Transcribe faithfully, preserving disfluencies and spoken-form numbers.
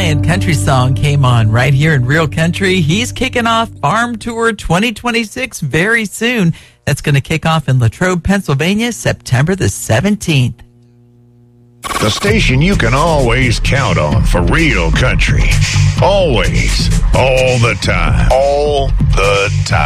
Hawaiian country song came on right here in Real Country. He's kicking off Farm Tour twenty twenty-six very soon. That's going to kick off in Latrobe, Pennsylvania, September the seventeenth. The station you can always count on for Real Country. Always. All the time. All the time.